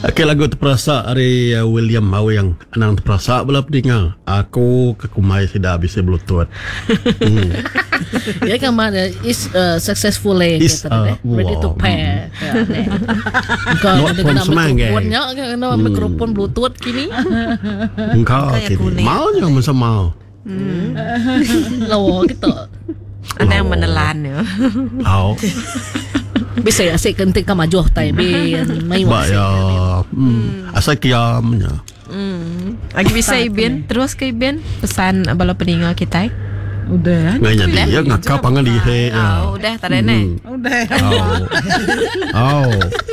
Okay, lagu terperasa dari William Mau yang anang terperasa bela pedinga. Aku ke kumai tidak habis bluetooth. Ya kan mana is successfully Is, ready to wow. pair. Kau Not ada from kena Semang, mikrofonnya, kena mikrofon bluetooth kini. Engkau kini. Mau juga masa mau. Lawa gitu. Ada yang menelan ya. Au. Bisa ya sih kentik ka majuh tai bin mai Ba ya. Asal kiamnya. Lagi bisa Ibin. Terus ke Ibin pesan bala peninga kita. Udah. Nganya dia ngakak pangan di he. Oh, udah tadi nih. Udah. Au.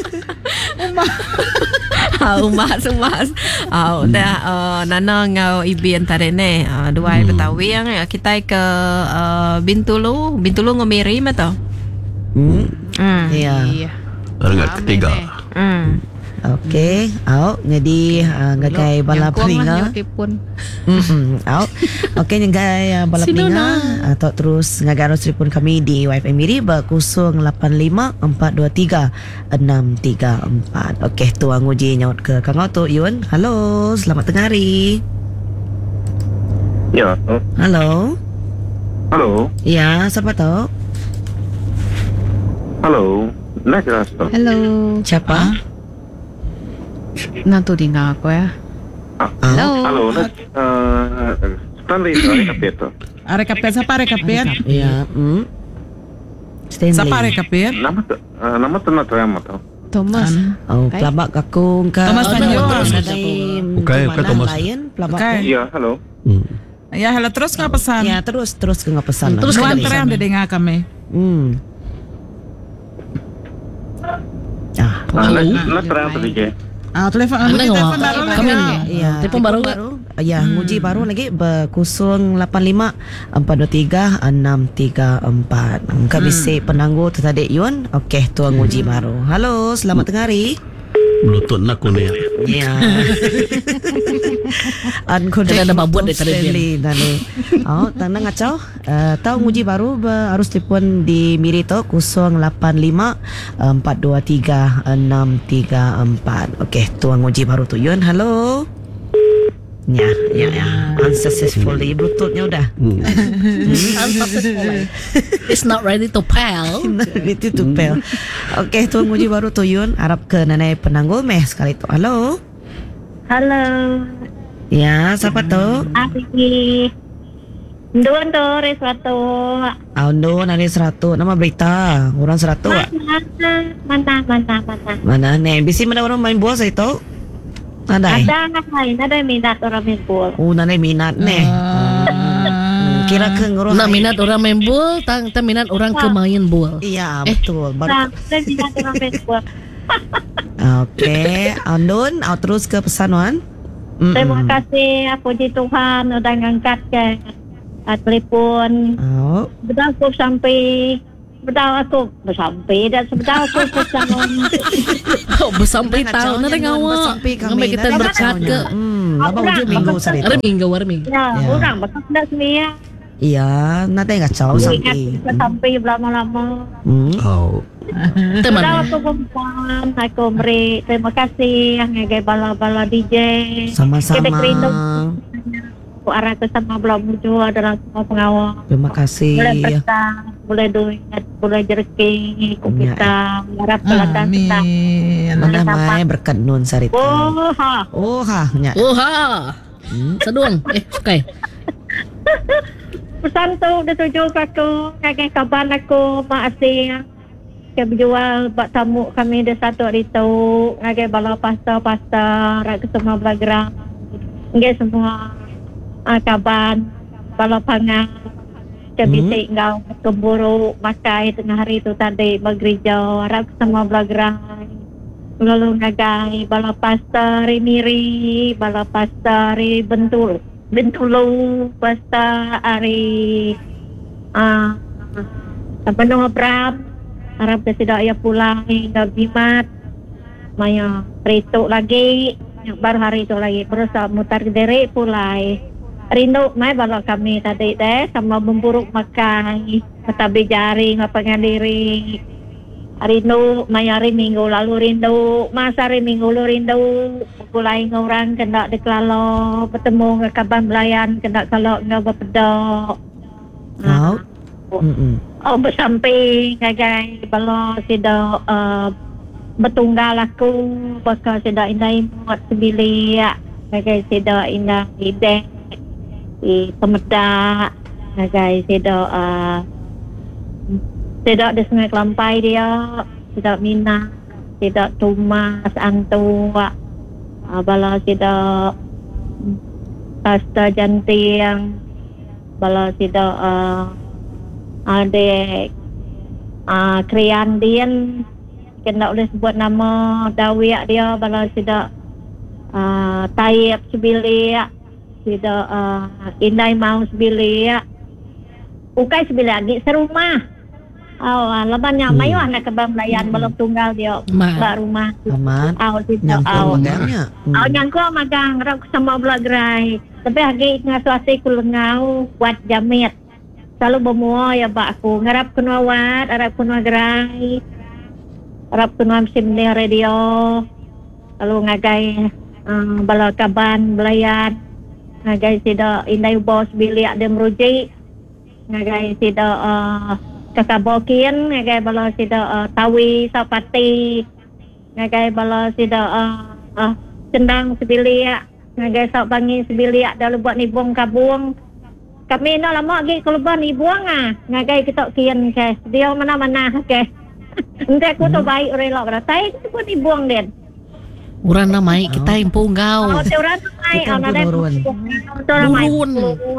Mas. Udah nana ngau Ibin tadi nih. Dua Betawi yang kita ke Bintulu ngomiri mata. Ya. Rengat ketiga. Okey, jadi ngagai bala peninga. Okey ngagai bala peninga atau terus ngagai arus telefon kami di WiFi Miri ber 085 423 634. Okey, tuang uji nyaut ke Kang Auto Yun. Halo, selamat tengah hari. Ya. Halo. Halo. Ya, siapa tahu? Halo. Nak rasa. Hello. Siapa? Nanto din nga ako ya. Hello. Halo. Stanley dari Kapeto. Are kapit sa pare kapit. Ya, Stanley. Sa pare kapit. Nama tu nak try apa tu? Thomas. Oh, pelabak kakung ka. Thomas Tanyo. Okay, Thomas. Lain, pelabak. Okay. Ya, halo. Ya, hala terus nga pesan. Ya, terus ke ngapesan. Terus Nuan ka tere ang dede nga kami. Nak try apa DJ? Telepon baru lagi. Kami Ya, telefon baru. Ya, nguji baru lagi ber 085 423 634. Kami say penangguh tadi Yun. Okey, tuan nguji baru. Halo, selamat tengah hari. Bluetooth nak kuning. Ya. Aku Kena ada mabut dari tadi Stanley tadi. Oh, tenang ngacau. Tahu nguji baru harus telefon di Miri tu 085 423 634. Okey, tuan nguji baru tu Yun. Halo. Ya. Unsuccessfully Bluetoothnya udah. It's not ready to pair. Itu tu pel. Okey, tuan nguji baru tu Yun. Harap ke nanai penangguh meh sekali tu. Halo. Halo. Ya, siapa tu? Abi. Doon to, reswato. Aundo nani 100. Nama berita. Orang 100 ah. Mana. Mana ni? Bisi mana orang main bola saya tahu. Ada. Ada minat orang main bola. Oh, nanai minat ni. Kira ke ngurus. Nak minat orang main bola, tang minat orang ke main bola. Iya, betul. Baru. Minat orang main bola. Okey, Andun, terus ke pesanan. Terima kasih, puji Tuhan udah ngangkat ke telepon. Oh. Betul aku sampai dan sebentar aku pesan. Bersampai tahun nanti ngawak. Sampai kita berkat ke. Abang ujung minggu sari. Hari minggu. Ya, orang betul dah semia. Iya, nanti ngacau sampai. Sampai lama-lama. Oh. Teman. Aku beri terima kasih yang ngagai bala-bala DJ. Sama-sama. Kita kerindu. Aku arah ke sama belah muncul adalah semua pengawal. Terima kasih. Boleh pesan, boleh duit, boleh jerki. Kita harap pelatan kita. Mana mai berkat nun sari. Oh ha. Nya. Seduang. Okay. Pesan tu dituju aku ngagai kabar aku makasih. Kita berjual buat tamu kami di satu hari tu ngagai bala pasta rak semua belageram. Ngagai semua kaban bala pangan kita bisa engkau keburu makai tengah hari tu tadi bergereja rak semua belageram. Lalu ngagai bala pasta miri bala pasta Bintulu pasta hari apa nama Bram harap tidak ya pulang hingga Bimat maya Rito lagi yang baru hari itu lagi berusaha mutar diri pulai rindu mai balok kami tadi sama memburuk makan kata jari ngapangan diri rindu mayari minggu lalu rindu masa hari minggu lalu rindu mulai orang kena deklalo bertemu dengan kaban belayan kena kalau nggak berpedok bersamping ngagai balo sida bertunggal aku bakal sida indai muat sebilik ngagai sida indai ibeng di pemedak ngagai sida tidak ada sungai Kelampai dia, tidak Minang, tidak Tumas, Antua, bala tidak Pasta Jantiang, bala tidak adek Kriandian, kena boleh sebut nama Dawiak dia, bala tidak Tayyip Sebilik, tidak Indai Mau Sebilik, Ukai Sebilik lagi serumah. Labannya mayu anak kebam layan belum tunggal dia bak rumah. Aman. Nyangkul magangnya. Nyangkul magang rak sama belagrai. Tapi hagi ngasuasi kulengau buat jamit. Selalu bermua ya bak aku ngarap kunwa wat, arap kunwa gerai. Arap kunwa mesin radio. Lalu ngagai bala kaban belayan. Ngagai sida indai bos bilik ada meruji. Ngagai sida kakabokin ngagai bala sida tawi sapati ngagai bala sida cendang sebilik ngagai sak bangi sebilik dalam buat nibung kabung kami no lama lagi keluban ibuang ngagai kita kian ke dia mana-mana ke entek aku tu baik rela beratai itu pun ibuang den urang namai kita impung gau urang namai ada turun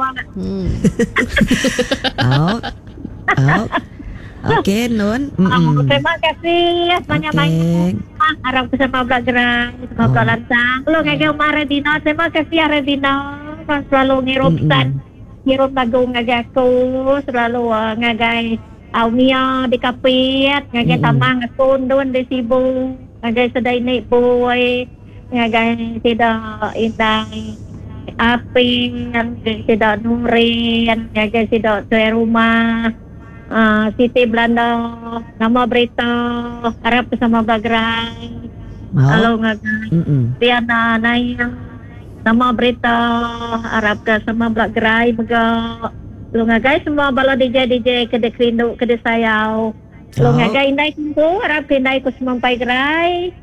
Okey Nun. Terima kasih banyak-banyak. Harap bersama Belagrai, bersama Lantang. Lu ngagai Redina, terima kasih Redina. Selalu ngirum lagu ngagai aku, selalu ngagai Aumia di kapit, ngagai tamang aku Nun di Sibu, ngagai sedai naik boy, ngagai tidak indai Apin, ngagai tidak Nurin, ngagai tidak tuai rumah. Siti Belanda, nama berita harap bersama Belagrai. Halo ngagai Tiana Nayang, nama berita harap bersama Belagrai mega. Lu ngagai semua bala DJ kedek rindu kedek sayau. Lu ngagai indai kumpu harap indai ku semampai gerai.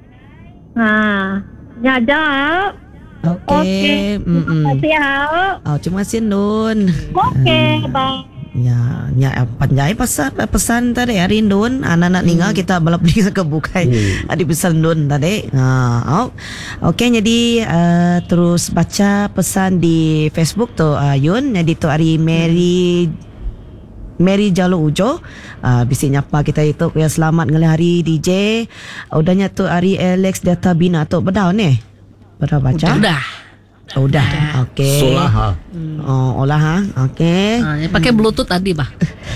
Nyada. Okey. Terima kasih. Terima kasih Nun. Okey, bye. Ya, panjai pesan tadi hari Nun anak-anak ninga kita balap ninga kebukai ada pesan Nun tadi. Okey jadi terus baca pesan di Facebook tu Yun jadi tu hari Mary Jalo Ujo bisi nyapa kita itu ya selamat ngali hari DJ udahnya tu hari Alex Data Bina tu bedau ni pada baca udah okey Solaha olah okey pakai bluetooth tadi bah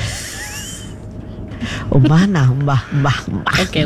mbah okey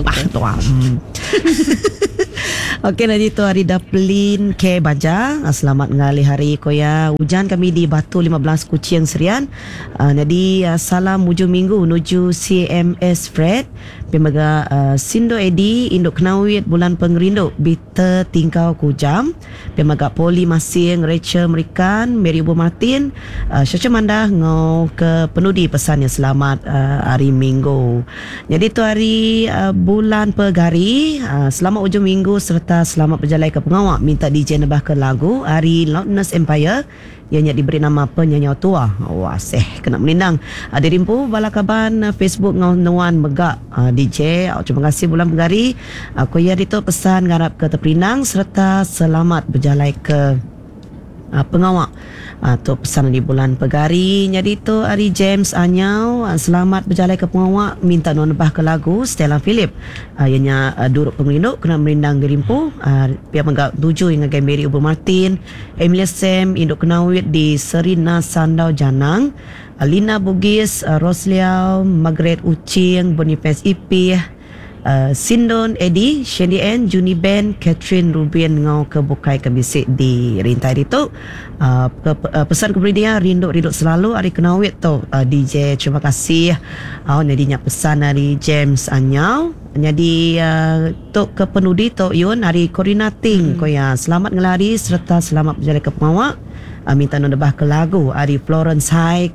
Okey nanti tu hari Daplin ke Baja. Selamat ngali hari koya hujan kami di Batu 15 Kuching Serian. Jadi salam hujung minggu menuju CMS Fred. Pemaga Sindo Edi Induk Kenawit bulan pengerinduk Bita Tingkau Kujam. Pemaga Poli Masing Rachel Merikan Mary Ibu Martin Syasha Mandah ngau ke penudi pesan yang selamat hari Minggu. Jadi tu hari bulan Pegari. Selamat hujung minggu serta selamat berjalan ke pengawak minta DJ nebah ke lagu hari Loudness Empire yang diberi nama penyanyi tua. Wah kena melindang. Ada rimpu balakaban Facebook ngau nuan megak DJ. Terima kasih bulan Pegari. Aku ya itu pesan ngarap ke Teperinang serta selamat berjalan ke pengawak. Tu pesan di bulan Pegari. Jadi tu hari James Anyau selamat berjalan ke pengawak minta nuan nebah ke lagu Stella Philip ianya duruk pengelinduk kena merindang gerimpu pihak menggak tuju yang agai Mary Ubu Martin Emilia Sam Induk Kenawit di Serina Sandau Janang Lina Bugis Rosliau Margaret Ucing Boniface Ipih Sindon Eddie, Shandy Ann, Juni Ben, Catherine Rubian ngau ke bukai ke bisik di rintai itu. Pesan kepada dia rinduk selalu hari kenawit tu DJ. Terima kasih. Jadi pesan dari James Anyau. Jadi tok ke penudi tok Yun hari Corina Ting koya selamat ngelari serta selamat berjalan ke Pemawak. Minta nondebah ke lagu hari Florence High.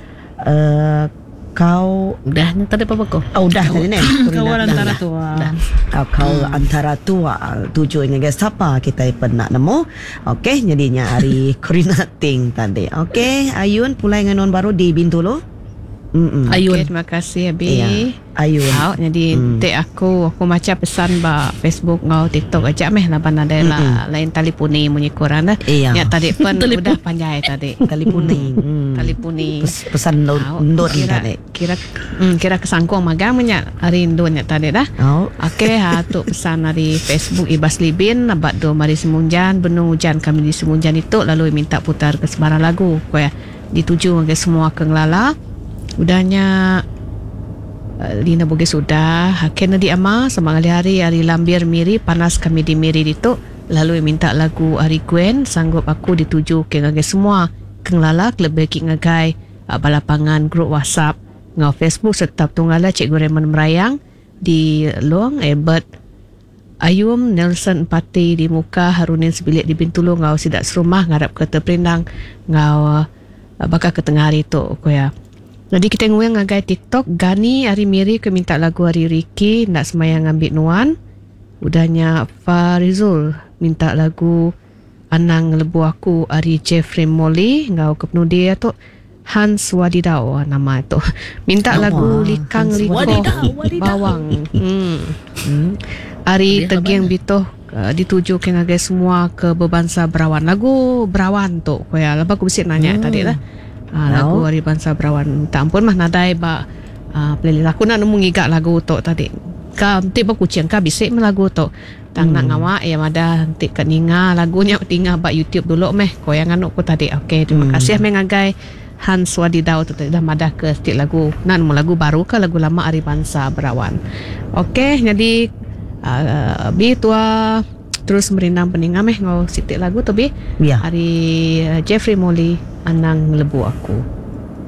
Kau Udah tadi apa kau? udah tadi ni. Kawan antara tua. Kau antara tua tujuh dengan guys siapa kita pernah nemu. Okey, jadinya hari Corina Ting tadi. Okey, Ayun pulai dengan non baru di Bintulu. Ayun. Okay, terima kasih Abi. Ya, Ayun. Jadi aku macam pesan ba Facebook ngau TikTok aja meh laban ada lah lain tali puni munyi koran dah. Iya. Ya tadi pun udah panjai tadi. Tali puni. Tali puni. Pesan ndon tadi. Kira kesangkung magang menyak hari ndonnya tadi dah. Oh. Okey tu pesan dari Facebook Ibas Libin abad do mari Semunjan benung hujan kami di Semunjan itu lalu minta putar ke sebarang lagu koya dituju ke semua kenglala. Udahnya Lina Boge sudah kena di ama sama hari lambir miri panas kami di miri itu lalu minta lagu Ari Gwen sanggup aku dituju ke ngagai semua kenglala lebih ki ngagai balapangan grup WhatsApp ngau Facebook serta tunggala Cikgu Raymond Merayang di Luang Ebert Ayum Nelson Pati di muka Harunin Sebilik di Bintulu ngau sidak serumah ngarap ke Terperindang ngau bakal ke tengah hari itu koya. Jadi kita nguyang ngagai TikTok Gani hari miri ke minta lagu hari Ricky nak semayang ambil nuan. Udahnya Farizul minta lagu Anang Lebu Aku hari Jeffrey Molly ngau ke penuh dia tu Hans Wadidau nama tu. Minta lagu Likang Liko Bawang. Hari Tegiang Bitoh dituju ke ngagai semua ke bebansa Berawan. Lagu Berawan tu koya lepas aku mesti nanya tadi lah. Lagu Hari Bangsa Berawan. Tak ampun mah nadai ba playlist aku nak nemu ngigak lagu tok tadi. Ka tiba kucing ka bisik lagu tok. Tang nak ngawak ya mada nanti kat ninga lagunya tinggal ba YouTube dulu meh koyangan aku tadi. Okey, terima kasih meh ngagai Hans Wadidau tu tadi dah mada ke stik lagu. Nak nemu lagu baru ke lagu lama Hari Bangsa Berawan. Okey, jadi bi tua terus merindang peninga meh ngau sitik lagu tu bi. Ya. Hari Jeffrey Molly Anang Lebu Aku.